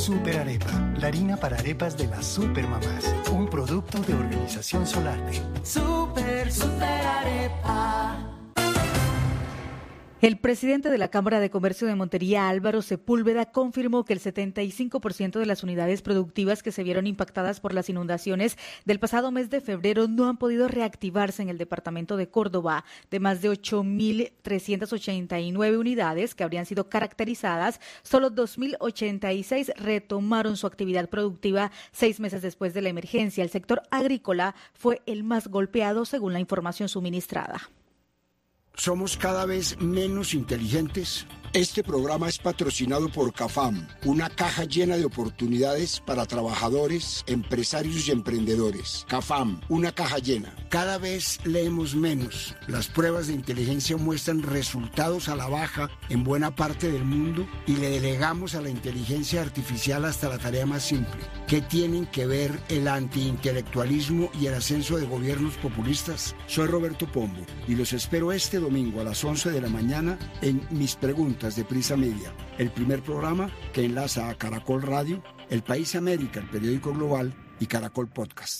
Super Arepa, la harina para arepas de las supermamás. Un producto de Organización Solarte. Super Arepa. El presidente de la Cámara de Comercio de Montería, Álvaro Sepúlveda, confirmó que el 75% de las unidades productivas que se vieron impactadas por las inundaciones del pasado mes de febrero no han podido reactivarse en el departamento de Córdoba. De más de 8.389 unidades que habrían sido caracterizadas, solo 2.086 retomaron su actividad productiva 6 meses después de la emergencia. El sector agrícola fue el más golpeado, según la información suministrada. ¿Somos cada vez menos inteligentes? Este programa es patrocinado por CAFAM, una caja llena de oportunidades para trabajadores, empresarios y emprendedores. CAFAM, una caja llena. Cada vez leemos menos. Las pruebas de inteligencia muestran resultados a la baja en buena parte del mundo y le delegamos a la inteligencia artificial hasta la tarea más simple. ¿Qué tienen que ver el antiintelectualismo y el ascenso de gobiernos populistas? Soy Roberto Pombo y los espero este domingo a las 11 de la mañana en Mis Preguntas de Prisa Media, el primer programa que enlaza a Caracol Radio, El País América, el periódico global, y Caracol Podcast.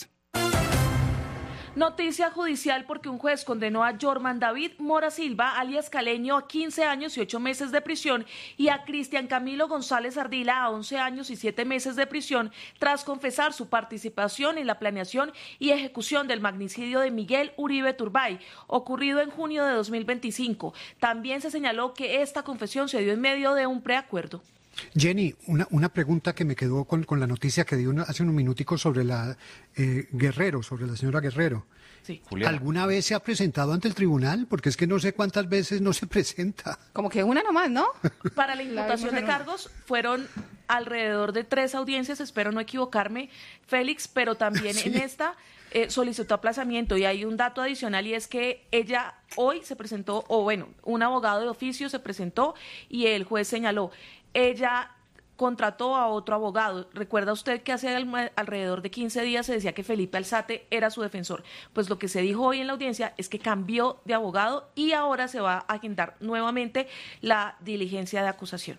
Noticia judicial porque un juez condenó a Jorman David Mora Silva, alias Caleño, a 15 años y 8 meses de prisión y a Cristian Camilo González Ardila a 11 años y 7 meses de prisión tras confesar su participación en la planeación y ejecución del magnicidio de Miguel Uribe Turbay, ocurrido en junio de 2025. También se señaló que esta confesión se dio en medio de un preacuerdo. Jenny, una pregunta que me quedó con la noticia que dio hace un minutico sobre la Guerrero, sobre la señora Guerrero. Sí. ¿Alguna vez se ha presentado ante el tribunal? Porque es que no sé cuántas veces no se presenta. Como que una nomás, ¿no? Para la imputación de cargos fueron alrededor de 3 audiencias, espero no equivocarme, Félix, pero también sí. En esta solicitó aplazamiento y hay un dato adicional y es que ella hoy se presentó, un abogado de oficio se presentó y el juez señaló, ella contrató a otro abogado. ¿Recuerda usted que hace alrededor de 15 días se decía que Felipe Alzate era su defensor? Pues lo que se dijo hoy en la audiencia es que cambió de abogado y ahora se va a agendar nuevamente la diligencia de acusación.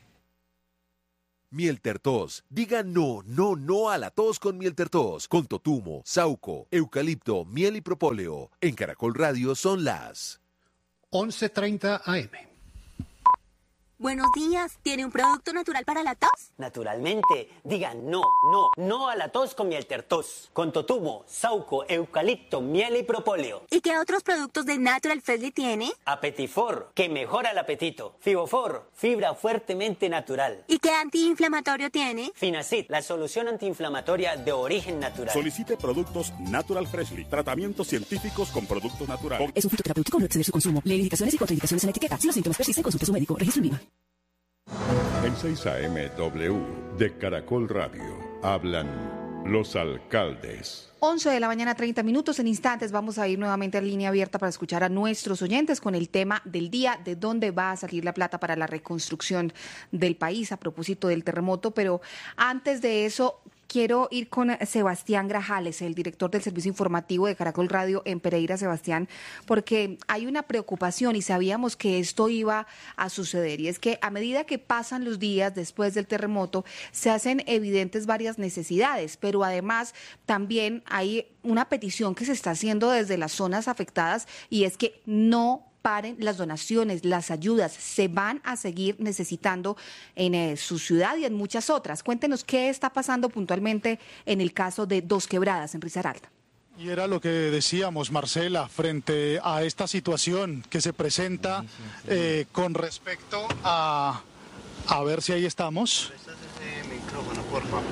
Mieltertos. Diga no, no, no a la tos con Mieltertos. Con totumo, sauco, eucalipto, miel y propóleo. En Caracol Radio son las 11:30 AM. Buenos días, ¿tiene un producto natural para la tos? Naturalmente, diga no, no, no a la tos con Mieltertos. Con totumo, sauco, eucalipto, miel y propóleo. ¿Y qué otros productos de Natural Freshly tiene? Apetifor, que mejora el apetito. Fibofor, fibra fuertemente natural. ¿Y qué antiinflamatorio tiene? Finacid, la solución antiinflamatoria de origen natural. Solicite productos Natural Freshly, tratamientos científicos con productos naturales. Es un fitoterapéutico, no exceder su consumo. Lee indicaciones y contraindicaciones en la etiqueta. Si los síntomas persisten, consulte a su médico. Registro en IVA. En 6 AM W de Caracol Radio hablan los alcaldes. 11 de la mañana, 30 minutos. En instantes vamos a ir nuevamente a línea abierta para escuchar a nuestros oyentes con el tema del día, de dónde va a salir la plata para la reconstrucción del país a propósito del terremoto. Pero antes de eso, quiero ir con Sebastián Grajales, el director del servicio informativo de Caracol Radio en Pereira. Sebastián, porque hay una preocupación y sabíamos que esto iba a suceder, y es que a medida que pasan los días después del terremoto se hacen evidentes varias necesidades, pero además también hay una petición que se está haciendo desde las zonas afectadas, y es que no paren las donaciones, las ayudas, se van a seguir necesitando en su ciudad y en muchas otras. Cuéntenos qué está pasando puntualmente en el caso de Dos Quebradas, en Risaralda. Y era lo que decíamos, Marcela, frente a esta situación que se presenta con respecto a ver si ahí estamos. Ese micrófono, por favor.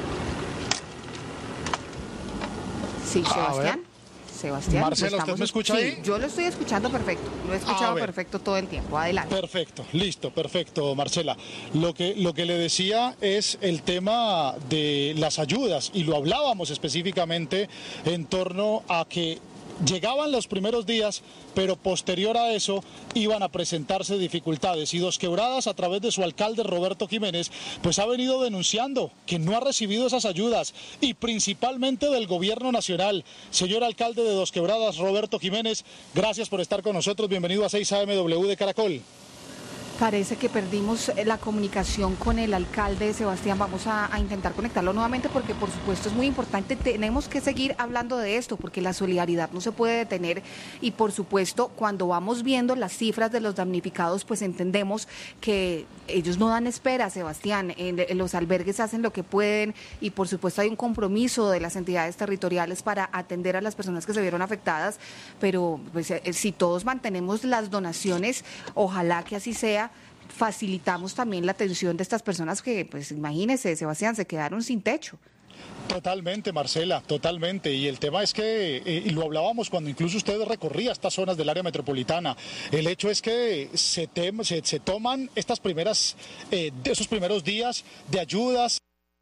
Sí, Sebastián. Sebastián. Marcela, ¿usted me escucha ahí? Sí, yo lo estoy escuchando perfecto. Lo he escuchado perfecto todo el tiempo. Adelante. Perfecto, listo, perfecto, Marcela. Lo que le decía es el tema de las ayudas, y lo hablábamos específicamente en torno a que llegaban los primeros días, pero posterior a eso iban a presentarse dificultades, y Dos Quebradas, a través de su alcalde Roberto Jiménez, pues ha venido denunciando que no ha recibido esas ayudas, y principalmente del gobierno nacional. Señor alcalde de Dos Quebradas, Roberto Jiménez, gracias por estar con nosotros, bienvenido a 6 AM W de Caracol. Parece que perdimos la comunicación con el alcalde Sebastián. Vamos a intentar conectarlo nuevamente porque por supuesto es muy importante. Tenemos que seguir hablando de esto porque la solidaridad no se puede detener y por supuesto cuando vamos viendo las cifras de los damnificados pues entendemos que ellos no dan espera, Sebastián. En los albergues hacen lo que pueden y por supuesto hay un compromiso de las entidades territoriales para atender a las personas que se vieron afectadas, pero pues, si todos mantenemos las donaciones, ojalá que así sea. Facilitamos también la atención de estas personas que, pues imagínese, Sebastián, se quedaron sin techo. Totalmente, Marcela, totalmente. Y el tema es que, y lo hablábamos cuando incluso usted recorría estas zonas del área metropolitana, el hecho es que se toman esos primeros días de ayudas.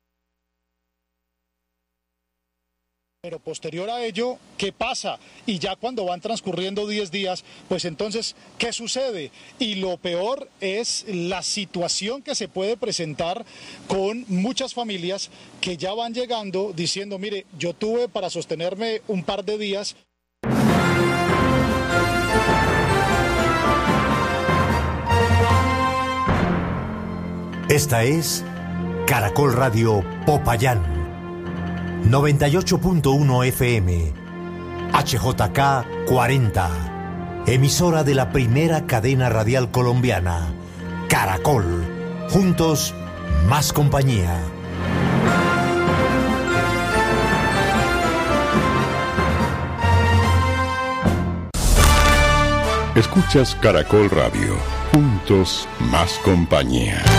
Pero posterior a ello, ¿qué pasa? Y ya cuando van transcurriendo 10 días, pues entonces, ¿qué sucede? Y lo peor es la situación que se puede presentar con muchas familias que ya van llegando diciendo, mire, yo tuve para sostenerme un par de días. Esta es Caracol Radio Popayán. 98.1 FM, HJK 40, emisora de la primera cadena radial colombiana, Caracol, juntos, más compañía. Escuchas Caracol Radio, juntos, más compañía.